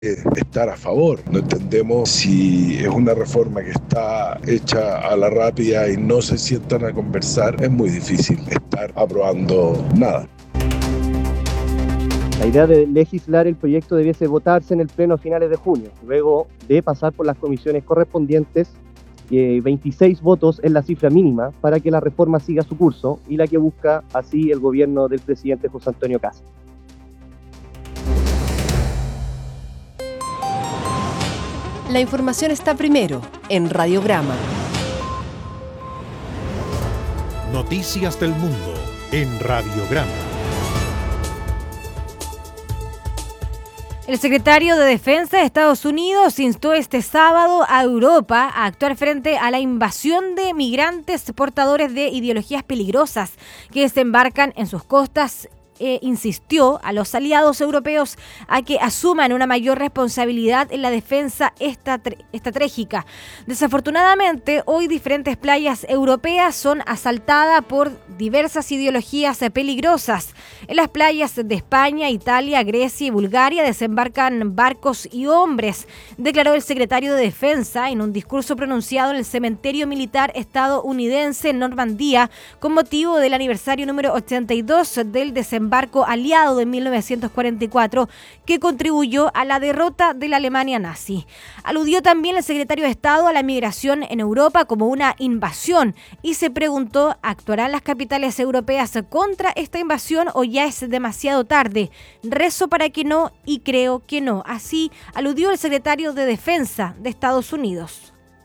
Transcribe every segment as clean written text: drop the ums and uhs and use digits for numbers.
estar a favor. No entendemos si es una reforma que está hecha a la rápida y no se sientan a conversar. Es muy difícil estar aprobando nada. La idea de legislar el proyecto debiese votarse en el pleno a finales de junio, luego de pasar por las comisiones correspondientes. 26 votos es la cifra mínima para que la reforma siga su curso y la que busca así el gobierno del presidente José Antonio Kast. La información está primero en Radiograma. Noticias del mundo en Radiograma. El secretario de Defensa de Estados Unidos instó este sábado a Europa a actuar frente a la invasión de migrantes portadores de ideologías peligrosas que desembarcan en sus costas. Insistió a los aliados europeos a que asuman una mayor responsabilidad en la defensa estratégica. Desafortunadamente, hoy diferentes playas europeas son asaltadas por diversas ideologías peligrosas. En las playas de España, Italia, Grecia y Bulgaria desembarcan barcos y hombres, declaró el secretario de Defensa en un discurso pronunciado en el cementerio militar estadounidense en Normandía con motivo del aniversario número 82 del desembarco aliado de 1944 que contribuyó a la derrota de la Alemania nazi. Aludió también el secretario de Estado a la migración en Europa como una invasión y se preguntó, ¿actuarán las capitales europeas contra esta invasión o ya es demasiado tarde? Rezo para que no y creo que no. Así aludió el secretario de Defensa de Estados Unidos.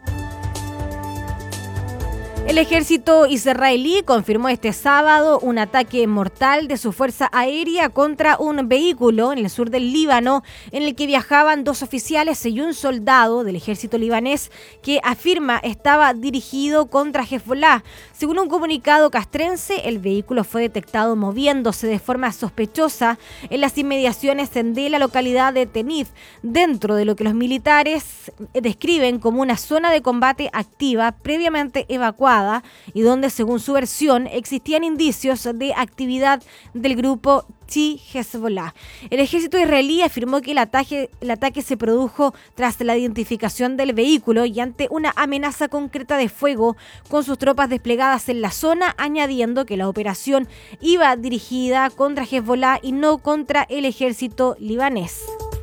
El ejército israelí confirmó este sábado un ataque mortal de su fuerza aérea contra un vehículo en el sur del Líbano en el que viajaban 2 oficiales y un soldado del ejército libanés que afirma estaba dirigido contra Hezbollah. Según un comunicado castrense, el vehículo fue detectado moviéndose de forma sospechosa en las inmediaciones de la localidad de Tenif, dentro de lo que los militares describen como una zona de combate activa previamente evacuada y donde, según su versión, existían indicios de actividad del grupo Hezbollah. El ejército israelí afirmó que el ataque se produjo tras la identificación del vehículo y ante una amenaza concreta de fuego con sus tropas desplegadas en la zona, añadiendo que la operación iba dirigida contra Hezbollah y no contra el ejército libanés.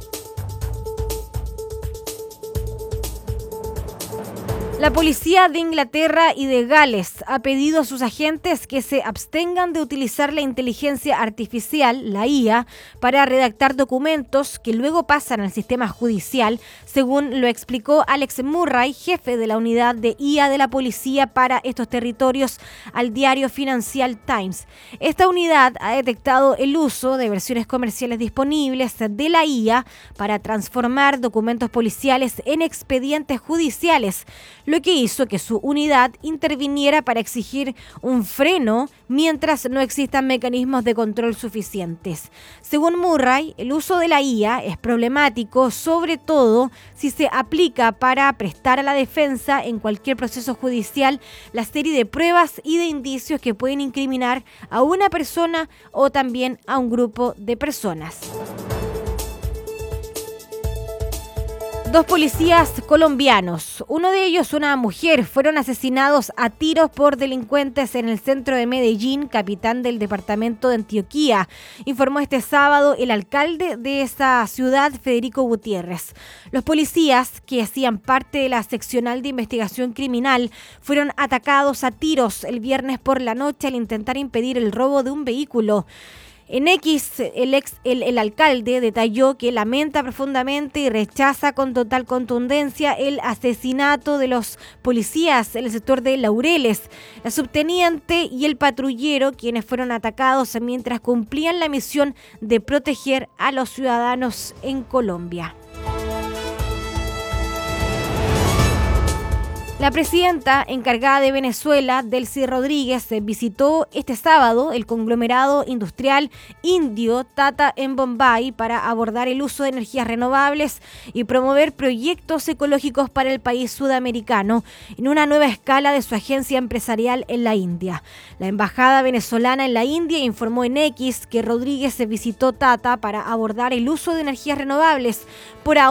La policía de Inglaterra y de Gales ha pedido a sus agentes que se abstengan de utilizar la inteligencia artificial, la IA, para redactar documentos que luego pasan al sistema judicial, según lo explicó Alex Murray, jefe de la unidad de IA de la policía para estos territorios, al diario Financial Times. Esta unidad ha detectado el uso de versiones comerciales disponibles de la IA para transformar documentos policiales en expedientes judiciales, lo que hizo que su unidad interviniera para exigir un freno mientras no existan mecanismos de control suficientes. Según Murray, el uso de la IA es problemático, sobre todo si se aplica para prestar a la defensa en cualquier proceso judicial la serie de pruebas y de indicios que pueden incriminar a una persona o también a un grupo de personas. 2 policías colombianos, uno de ellos una mujer, fueron asesinados a tiros por delincuentes en el centro de Medellín, capital del departamento de Antioquia, informó este sábado el alcalde de esa ciudad, Federico Gutiérrez. Los policías, que hacían parte de la seccional de investigación criminal, fueron atacados a tiros el viernes por la noche al intentar impedir el robo de un vehículo. En X, el alcalde detalló que lamenta profundamente y rechaza con total contundencia el asesinato de los policías en el sector de Laureles, la subteniente y el patrullero, quienes fueron atacados mientras cumplían la misión de proteger a los ciudadanos en Colombia. La presidenta encargada de Venezuela, Delcy Rodríguez, visitó este sábado el conglomerado industrial indio Tata en Bombay para abordar el uso de energías renovables y promover proyectos ecológicos para el país sudamericano en una nueva escala de su agencia empresarial en la India. La embajada venezolana en la India informó en X que Rodríguez visitó Tata para abordar el uso de energías renovables. Por